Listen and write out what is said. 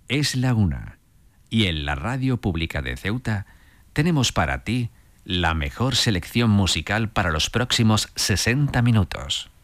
Es la 1 y en la Radio Pública de Ceuta tenemos para ti la mejor selección musical para los próximos 60 minutos.